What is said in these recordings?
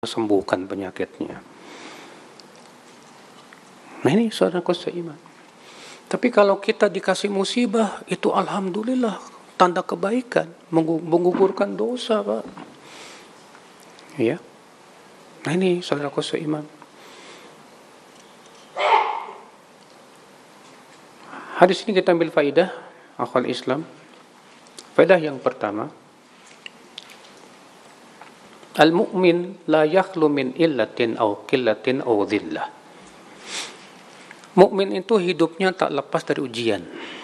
sembuhkan penyakitnya. Nah ini saudaraku seiman. Tapi kalau kita dikasih musibah, itu alhamdulillah, tanda kebaikan, menggugurkan dosa, Pak. Ya. Nah ini saudaraku seiman. Hadis ini kita ambil faidah akal Islam. Faidah yang pertama, al-mu'min la yakhlu min illatin aw qillatin aw dhillah. Mukmin itu hidupnya tak lepas dari ujian.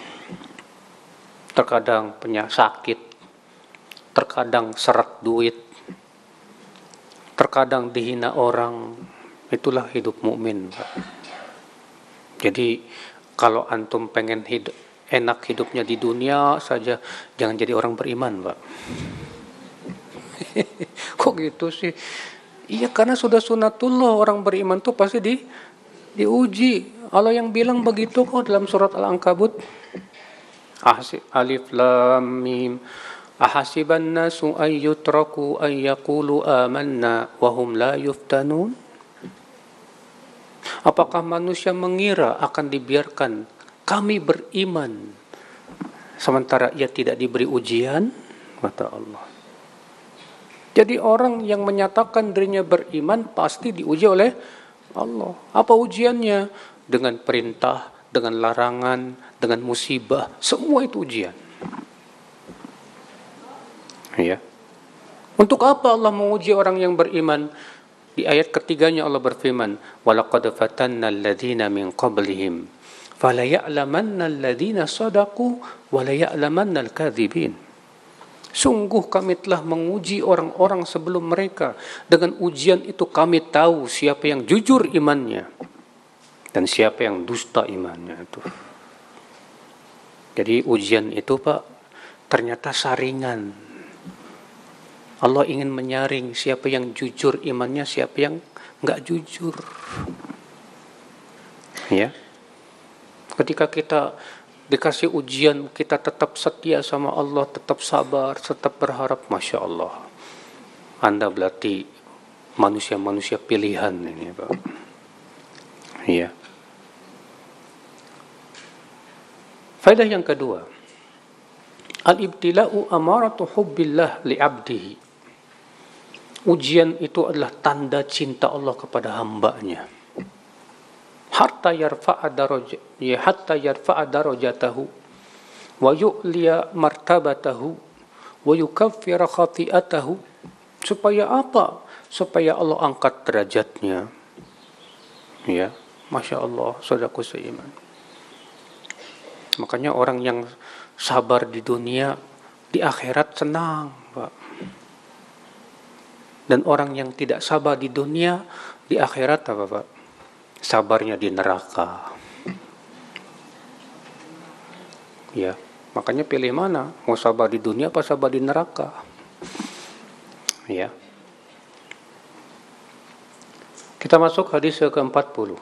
Terkadang sakit, terkadang seret duit, terkadang dihina orang. Itulah hidup mukmin, Pak. Jadi kalau antum pengen enak hidupnya di dunia saja, jangan jadi orang beriman, Pak. Kok gitu sih? Iya, karena sudah sunatullah orang beriman tuh pasti diuji. Allah yang bilang begitu kok dalam surat Al-Ankabut. Alif Lam Mim. Ahasiban nasu ay yutraku ay yaqulu amanna wa hum la yuftanun. Apakah manusia mengira akan dibiarkan kami beriman sementara ia tidak diberi ujian? Kata Allah. Jadi orang yang menyatakan dirinya beriman pasti diuji oleh Allah. Apa ujiannya? Dengan perintah, dengan larangan, dengan musibah. Semua itu ujian. Ya. Untuk apa Allah menguji orang yang beriman? Di ayat ketiganya Allah berfirman, وَلَقَدْ فَتَنَّ الَّذِينَ مِنْ قَبْلِهِمْ فَلَيَعْلَمَنَّ الَّذِينَ صَدَقُوا وَلَيَعْلَمَنَّ الْكَاذِبِينَ. Sungguh kami telah menguji orang-orang sebelum mereka. Dengan ujian itu kami tahu siapa yang jujur imannya dan siapa yang dusta imannya itu. Jadi ujian itu, Pak, ternyata saringan. Allah ingin menyaring siapa yang jujur imannya, siapa yang enggak jujur. Ya. Ketika kita dikasih ujian, kita tetap setia sama Allah, tetap sabar, tetap berharap, Masya Allah. Anda berarti manusia-manusia pilihan ini, Pak. Ya. Faedah yang kedua, al-ibtila'u amaratu hubbillah li'abdihi. Ujian itu adalah tanda cinta Allah kepada hambanya. Hatta yarfa'a darajatahu wa yu'liya martabatahu wa yukaffira khati'atahu. Supaya apa? Supaya Allah angkat derajatnya. Ya, Masya Allah, saudaraku seiman. Makanya orang yang sabar di dunia, di akhirat senang, Pak. Dan orang yang tidak sabar di dunia, di akhirat apa, Pak? Sabarnya di neraka. Ya, makanya pilih mana? Mau sabar di dunia apa sabar di neraka? Ya. Kita masuk hadis ke-40.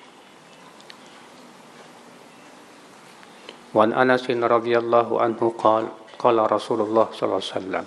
Wan Anas radhiyallahu anhu qala Rasulullah sallallahu alaihi wasallam,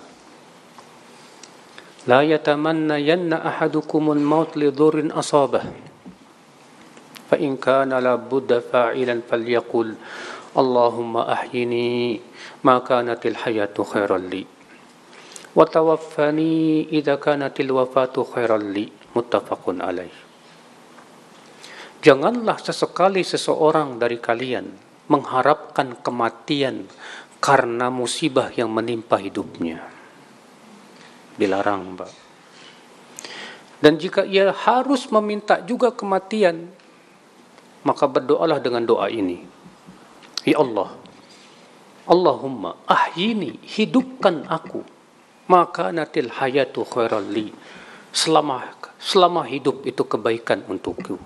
la yatamannayanna ahadukumul maut li dhurrin asabah fa in kana la budda fa'ilan falyaqul Allahumma ahyini ma kanatil hayatu khairan li wa tawaffani idza kanatil wafatu khairan li. Muttafaqun alaih. Janganlah sesekali seseorang dari kalian mengharapkan kematian karena musibah yang menimpa hidupnya. Dilarang, Pak. Dan jika ia harus meminta juga kematian, maka berdoalah dengan doa ini. Ya Allah, Allahumma ahyini, hidupkan aku, maka natil hayatu khairan li, selama hidup itu kebaikan untukku.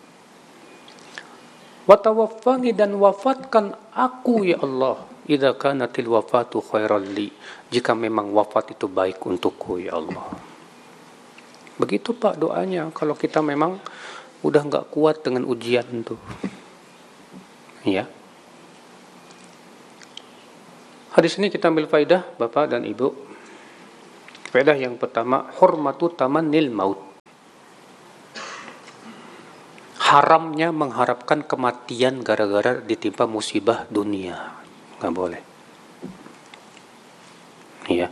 Wa tawaffani, dan wafatkan aku ya Allah, idza kanatil wafatu khairan li, jika memang wafat itu baik untukku ya Allah. Begitu, Pak, doanya kalau kita memang udah enggak kuat dengan ujian itu. Ya. Hadis ini kita ambil faidah, Bapak dan Ibu. Faidah yang pertama, hurmatu tamannil maut. haramnya mengharapkan kematian gara-gara ditimpa musibah dunia. Nggak boleh. Iya.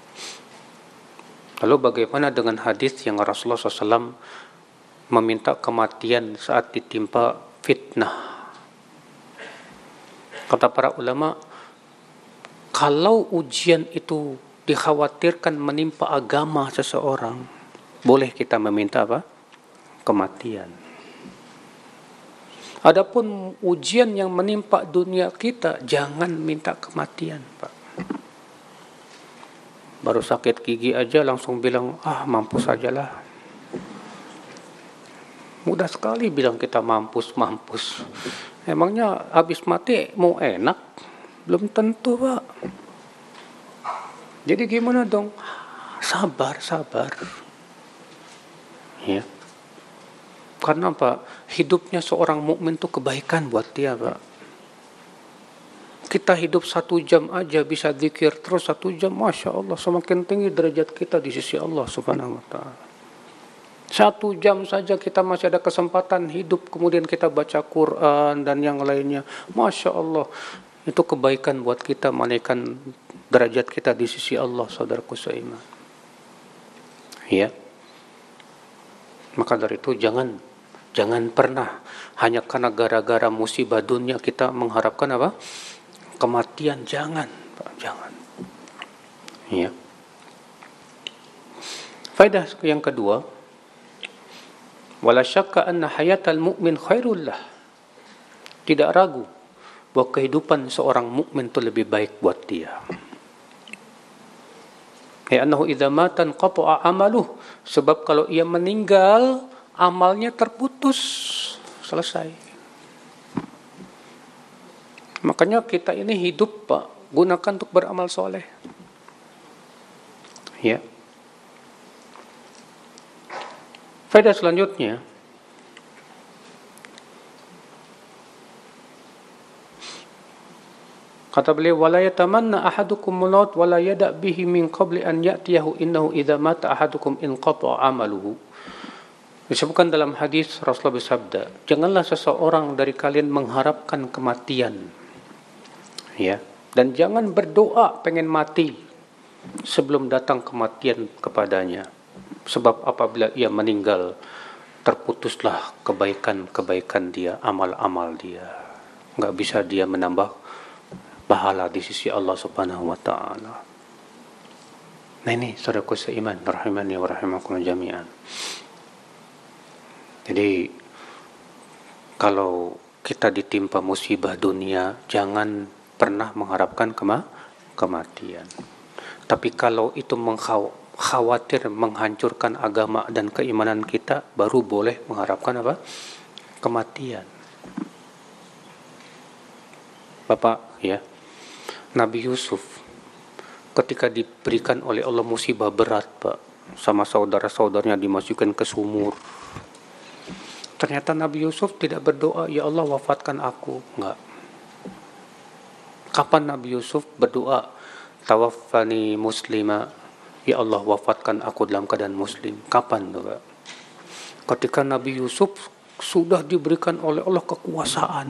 Lalu bagaimana dengan hadis yang Rasulullah SAW meminta kematian saat ditimpa fitnah? Kata para ulama, kalau ujian itu dikhawatirkan menimpa agama seseorang, boleh kita meminta apa? Kematian. Adapun ujian yang menimpa dunia kita, jangan minta kematian, Pak. Baru sakit gigi aja langsung bilang, mampus sajalah. Mudah sekali bilang kita mampus. Emangnya habis mati mau enak? Belum tentu, Pak. Jadi gimana dong? Sabar. Ya. Karena Pak, hidupnya seorang mukmin itu kebaikan buat dia, Pak. Kita hidup 1 jam aja bisa zikir terus 1 jam, Masya Allah, semakin tinggi derajat kita di sisi Allah Subhanahu wa Ta'ala. 1 jam saja kita masih ada kesempatan hidup, kemudian kita baca Quran dan yang lainnya, Masya Allah, itu kebaikan buat kita, menaikkan derajat kita di sisi Allah, saudaraku seiman. Ya. Maka dari itu jangan pernah hanya karena gara-gara musibah dunia kita mengharapkan apa? Kematian. Jangan, Pak, jangan. Ya. Faedah yang kedua, wala syakka anna hayatal mu'min khairul lah. Tidak ragu bahwa kehidupan seorang mukmin itu lebih baik buat dia. Ya annahu idza mata qata'a amaluh, sebab kalau ia meninggal amalnya terputus, selesai. Makanya kita ini hidup, Pak, gunakan untuk beramal soleh. Ya. Faedah selanjutnya, kata beliau, wala yatamanna ahadukum maut wala yada' bihi min qabli an ya'tiyahu innahu idza mata ahadukum inqata'a amaluhu. Disebutkan dalam hadis Rasulullah bersabda, janganlah seseorang dari kalian mengharapkan kematian. Ya, dan jangan berdoa pengen mati sebelum datang kematian kepadanya. Sebab apabila ia meninggal, terputuslah kebaikan dia, amal-amal dia. Enggak bisa dia menambah pahala di sisi Allah Subhanahu wa Ta'ala. Nah ini saudaraku seiman, rahimani wa rahimakum jami'an. Jadi kalau kita ditimpa musibah dunia, jangan pernah mengharapkan kematian. Tapi kalau itu khawatir menghancurkan agama dan keimanan kita, baru boleh mengharapkan apa? Kematian. Bapak, ya, Nabi Yusuf ketika diberikan oleh Allah musibah berat, Pak, sama saudara-saudaranya dimasukkan ke sumur. Ternyata Nabi Yusuf tidak berdoa, ya Allah wafatkan aku. Enggak. Kapan Nabi Yusuf berdoa, tawaffani muslima, ya Allah wafatkan aku dalam keadaan muslim? Kapan, Bapak? Ketika Nabi Yusuf sudah diberikan oleh Allah kekuasaan.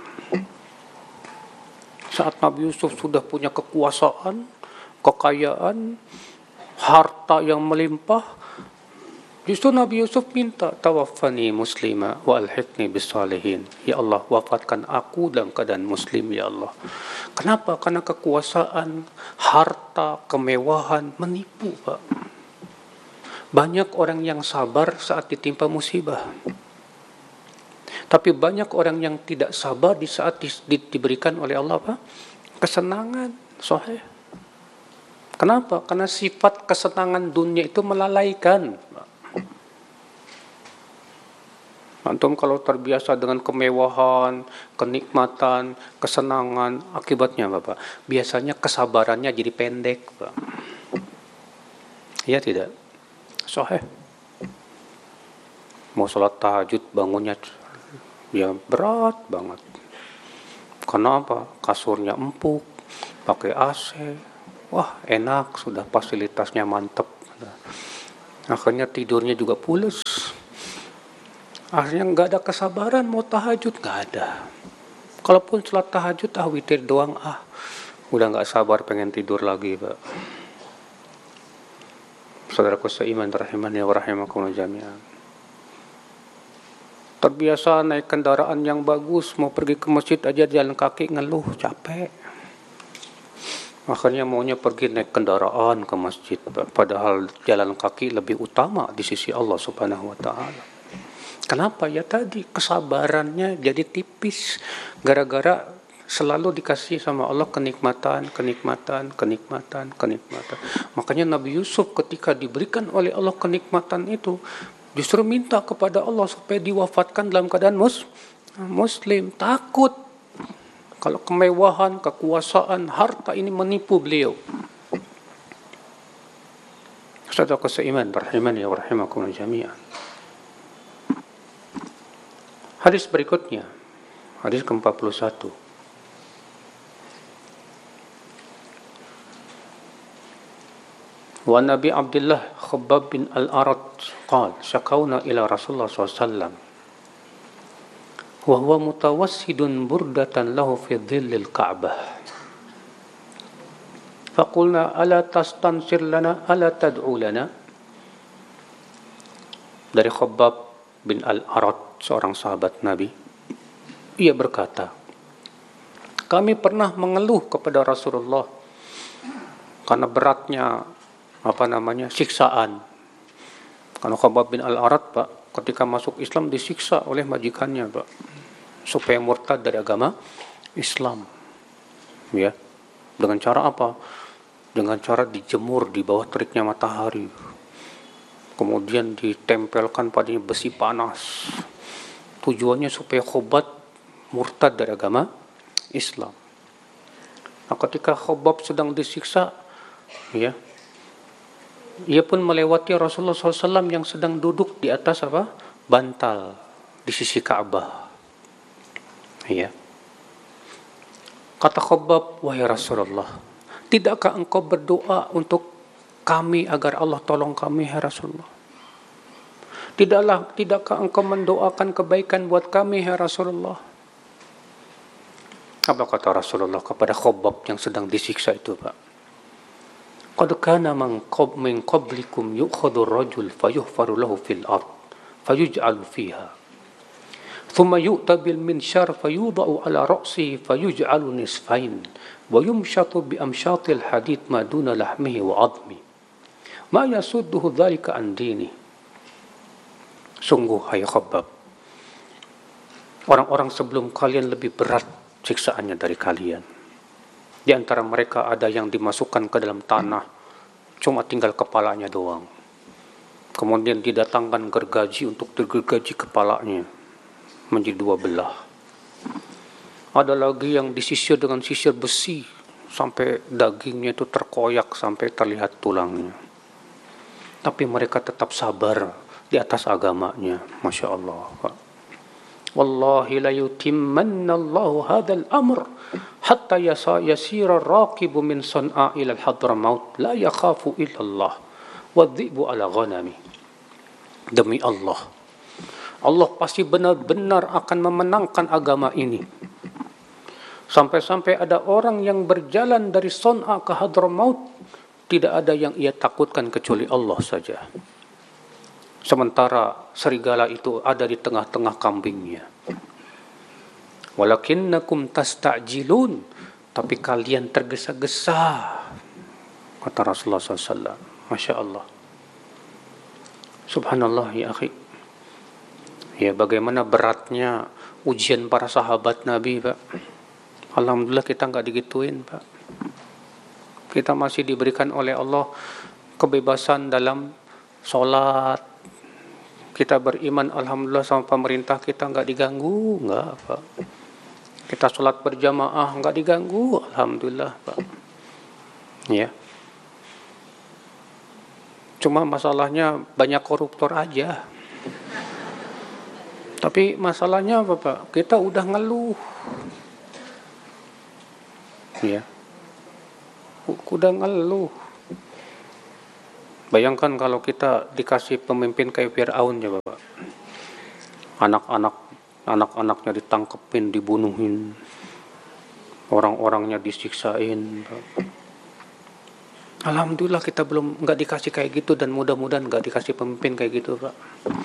Saat Nabi Yusuf sudah punya kekuasaan, kekayaan, harta yang melimpah, justru Nabi Yusuf minta, tawaffani muslima wa alhiqni bis-salihin. Ya Allah, wafatkan aku dalam keadaan muslim, ya Allah. Kenapa? Karena kekuasaan, harta, kemewahan menipu, Pak. Banyak orang yang sabar saat ditimpa musibah. Tapi banyak orang yang tidak sabar di saat diberikan oleh Allah apa? Kesenangan, sahih. Kenapa? Karena sifat kesenangan dunia itu melalaikan. Antum kalau terbiasa dengan kemewahan, kenikmatan, kesenangan, akibatnya Bapak, biasanya kesabarannya jadi pendek, Pak. Iya tidak? Sahih. Mau sholat tahajud bangunnya ya berat banget. Karena apa? Kasurnya empuk, pakai AC. Wah, enak, sudah fasilitasnya mantep. Akhirnya tidurnya juga pules. Akhirnya nggak ada kesabaran mau tahajud, nggak ada. Kalaupun sholat tahajud witir doang, udah nggak sabar pengen tidur lagi, Pak. Saudaraku seiman rahimani wa rahimakumullah jami'an. Terbiasa naik kendaraan yang bagus, mau pergi ke masjid aja jalan kaki ngeluh, capek. Akhirnya maunya pergi naik kendaraan ke masjid, Pak. Padahal jalan kaki lebih utama di sisi Allah Subhanahu wa taala. Kenapa? Ya tadi kesabarannya jadi tipis gara-gara selalu dikasih sama Allah kenikmatan. Makanya Nabi Yusuf ketika diberikan oleh Allah kenikmatan itu justru minta kepada Allah supaya diwafatkan dalam keadaan muslim. Takut kalau kemewahan, kekuasaan, harta ini menipu beliau. Saudara seiman rahimani wa rahimakumullah jami'an. Hadis berikutnya, hadis ke-41. Wa Nabi Abdullah Khabbab bin Al-Arat qala syakawna ila Rasulullah SAW wa huwa mutawassidun burdatan lahu fi dhillil Ka'bah. Faqulna ala tastansir lana ala tad'u lana. Dari Khabbab bin Al-Arat, seorang sahabat Nabi, ia berkata, kami pernah mengeluh kepada Rasulullah karena beratnya siksaan. Karena Khabbab bin Al-Arat, Pak, ketika masuk Islam disiksa oleh majikannya, Pak, supaya murtad dari agama Islam. Ya. Dengan cara apa? Dengan cara dijemur di bawah teriknya matahari. Kemudian ditempelkan padanya besi panas. Tujuannya supaya Khabbab murtad dari agama Islam. Nah, ketika Khabbab sedang disiksa, ya, ia pun melewati Rasulullah SAW yang sedang duduk di atas bantal di sisi Ka'bah. Ya. Kata Khabbab, wahai Rasulullah, tidakkah engkau berdoa untuk kami agar Allah tolong kami, ya Rasulullah? Tidakkah engkau mendoakan kebaikan buat kami, ya Rasulullah? Apa kata Rasulullah kepada Khabbab yang sedang disiksa itu, Pak? Qad kana min qablikum yu'khadhu ar-rajul fayuhfaru lahu fil ard fayuj'alu fiha thumma yu'ta bil minshar fayudau ala ra'sihi fayuj'alu nisfain wa yumshatu bi amshatil hadid ma duna lahmihi wa 'admi ma yasudduhu dzalika an dini. Sungguh, hai Khabbab, orang-orang sebelum kalian lebih berat siksaannya dari kalian. Di antara mereka ada yang dimasukkan ke dalam tanah, cuma tinggal kepalanya doang. Kemudian didatangkan gergaji untuk digergaji kepalanya menjadi dua belah. Ada lagi yang disisir dengan sisir besi sampai dagingnya itu terkoyak sampai terlihat tulangnya. Tapi mereka tetap sabar di atas agamanya. Masya Allah, Pak. Wallahi la yutimmanna Allahu hadzal amr hatta yasira ar-raqibu min San'a ila al-Hadramaut la yakhafu illa Allah wadh-dhi'bu ala ghanami. Demi Allah, Allah pasti benar-benar akan memenangkan agama ini. Sampai-sampai ada orang yang berjalan dari San'a ke Hadramaut, tidak ada yang ia takutkan kecuali Allah saja. Sementara serigala itu ada di tengah-tengah kambingnya. Walakinnakum tasta'jilun, tapi kalian tergesa-gesa, kata Rasulullah SAW. Masya Allah. Subhanallah ya akhi. Ya, bagaimana beratnya ujian para sahabat Nabi, Pak. Alhamdulillah kita nggak digituin, Pak. Kita masih diberikan oleh Allah kebebasan dalam sholat. Kita beriman, alhamdulillah, sama pemerintah kita nggak diganggu, nggak, Pak. Kita sholat berjamaah nggak diganggu, alhamdulillah, Pak. Ya. Cuma masalahnya banyak koruptor aja. Tapi masalahnya apa, Pak? Kita udah ngeluh. Ya. Udah ngeluh. Bayangkan kalau kita dikasih pemimpin kayak Fir'aun ya, Bapak. Anak-anaknya ditangkepin, dibunuhin, orang-orangnya disiksain. Alhamdulillah kita belum nggak dikasih kayak gitu, dan mudah-mudahan nggak dikasih pemimpin kayak gitu, Pak.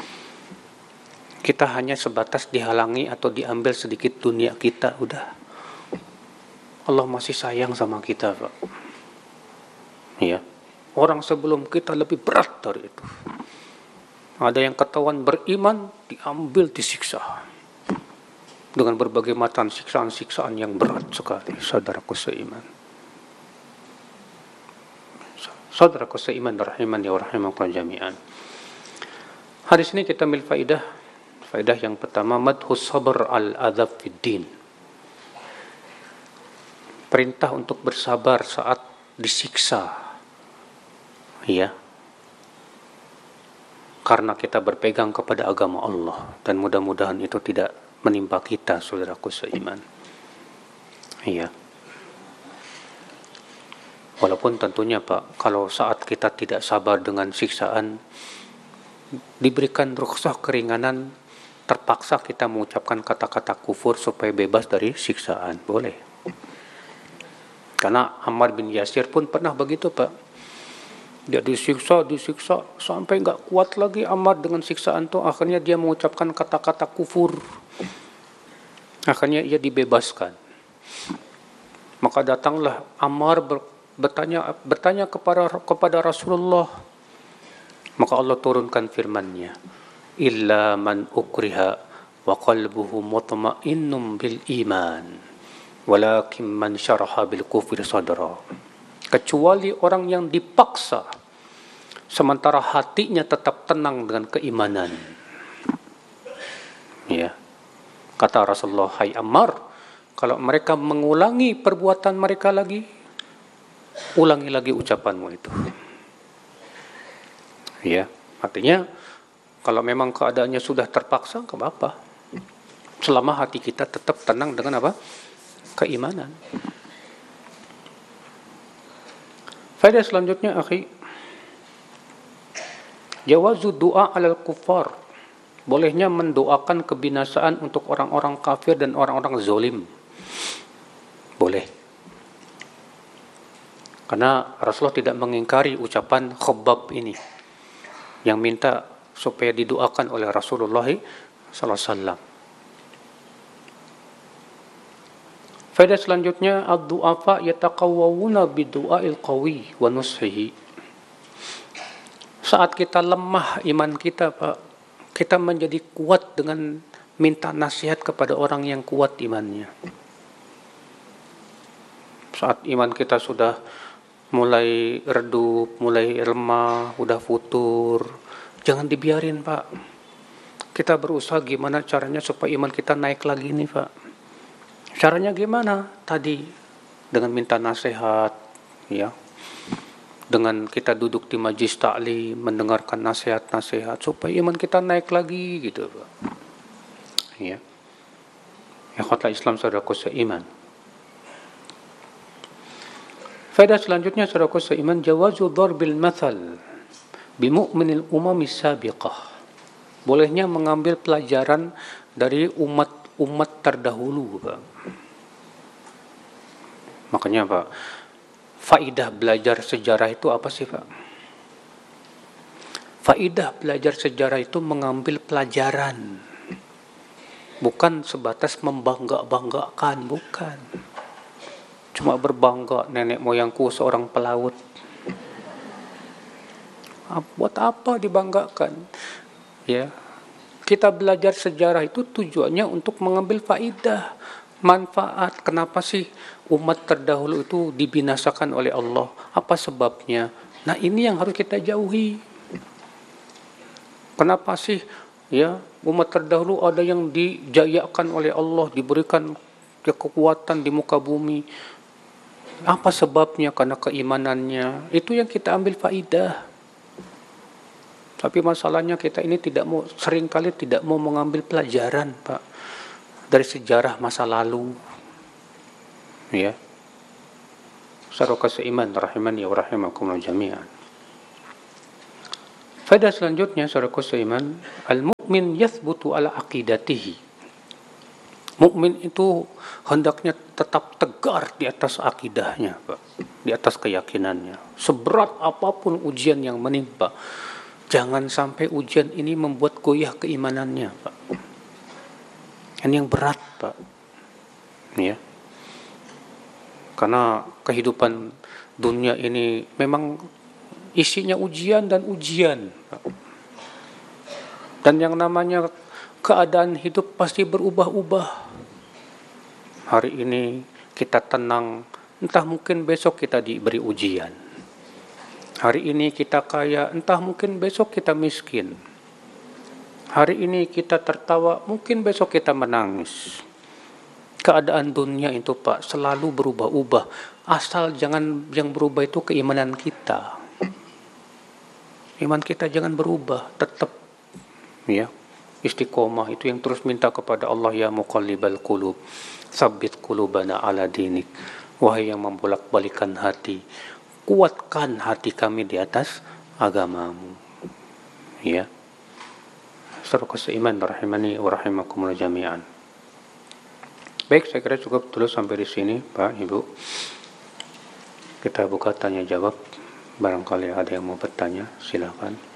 Kita hanya sebatas dihalangi atau diambil sedikit dunia kita, udah. Allah masih sayang sama kita, Pak. Ya. Orang sebelum kita lebih berat dari itu. Ada yang ketahuan beriman, diambil, disiksa dengan berbagai macam siksaan-siksaan yang berat sekali, saudaraku seiman. Saudaraku seiman rahimani wa rahimakumullah jami'an. Hadis ini kita ambil faedah yang pertama, madhus sabr al-adab fid din. Perintah untuk bersabar saat disiksa. Ya. Karena kita berpegang kepada agama Allah, dan mudah-mudahan itu tidak menimpa kita, saudaraku seiman. Iya. Walaupun tentunya, Pak, kalau saat kita tidak sabar dengan siksaan, diberikan rukhsah keringanan, terpaksa kita mengucapkan kata-kata kufur supaya bebas dari siksaan, boleh. Karena Ammar bin Yasir pun pernah begitu, Pak. Dia disiksa sampai nggak kuat lagi Ammar dengan siksaan tuh. Akhirnya dia mengucapkan kata-kata kufur. Akhirnya ia dibebaskan. Maka datanglah Ammar bertanya kepada Rasulullah. Maka Allah turunkan firman-Nya, illa man ukriha wa qalbuhu mutma'innun bil iman walakin man syaraha bil kufri sadra. Kecuali orang yang dipaksa sementara hatinya tetap tenang dengan keimanan. Ya. Kata Rasulullah, hai Ammar, kalau mereka mengulangi perbuatan mereka lagi, ulangi lagi ucapanmu itu. Ya, artinya kalau memang keadaannya sudah terpaksa, enggak apa-apa. Selama hati kita tetap tenang dengan apa? Keimanan. Faedah selanjutnya, akhi, jawazu doa alal kufar. Bolehnya mendoakan kebinasaan untuk orang-orang kafir dan orang-orang zalim. Boleh. Karena Rasulullah tidak mengingkari ucapan Khabbab ini, yang minta supaya didoakan oleh Rasulullah SAW. Faedah selanjutnya, ad-du'afa yataqawwawuna bidu'ail qawi wa nushihi. Saat kita lemah iman kita, Pak, kita menjadi kuat dengan minta nasihat kepada orang yang kuat imannya. Saat iman kita sudah mulai redup, mulai lemah, udah futur, jangan dibiarin, Pak. Kita berusaha gimana caranya supaya iman kita naik lagi nih, Pak. Caranya gimana? Tadi dengan minta nasihat, ya. Dengan kita duduk di majlis ta'lim, mendengarkan nasihat-nasihat supaya iman kita naik lagi gitu, Pak. Ya. Ikhwatal Islam, saudaraku seiman. Faedah selanjutnya, saudaraku seiman, jawazu darbil mathal bimu'minil umamis sabiqah. Bolehnya mengambil pelajaran dari umat terdahulu, Pak. Makanya, Pak, faidah belajar sejarah itu apa sih, Pak? Faidah belajar sejarah itu mengambil pelajaran, bukan sebatas membangga-banggakan, bukan. Cuma berbangga nenek moyangku seorang pelaut. Buat apa dibanggakan? Ya, kita belajar sejarah itu tujuannya untuk mengambil faidah, manfaat. Kenapa sih umat terdahulu itu dibinasakan oleh Allah? Apa sebabnya? Nah, ini yang harus kita jauhi. Kenapa sih ya umat terdahulu ada yang dijayakan oleh Allah, diberikan kekuatan di muka bumi? Apa sebabnya? Karena keimanannya. Itu yang kita ambil faidah. Tapi masalahnya kita ini seringkali tidak mau mengambil pelajaran, Pak, dari sejarah masa lalu. Ya. Saudara seiman rahimani wa rahimakumullah jami'an. Faedah selanjutnya, saudara seiman, al-mu'min mu'min yathbutu ala aqidatihi. Mukmin itu hendaknya tetap tegar di atas akidahnya, Pak, di atas keyakinannya. Seberat apapun ujian yang menimpa, jangan sampai ujian ini membuat goyah keimanannya, Pak. Ini yang berat, Pak. Ya. Karena kehidupan dunia ini memang isinya ujian dan ujian, Pak. Dan yang namanya keadaan hidup pasti berubah-ubah. Hari ini kita tenang, entah mungkin besok kita diberi ujian. Hari ini kita kaya, entah mungkin besok kita miskin. Hari ini kita tertawa, mungkin besok kita menangis. Keadaan dunia itu, Pak, selalu berubah-ubah. Asal jangan yang berubah itu keimanan kita. Iman kita jangan berubah, tetap ya. Istiqomah itu yang terus minta kepada Allah, ya muqallibal qulub, tsabbit qulubana ala dinik. Wahai yang membolak-balikan hati, kuatkan hati kami di atas agamamu. Ya. Saudara seiman rahimani wa rahimakumullah jami'an. Baik, saya kira cukup dulu sampai di sini, Pak, Ibu. Kita buka tanya jawab. Barangkali ada yang mau bertanya, silakan.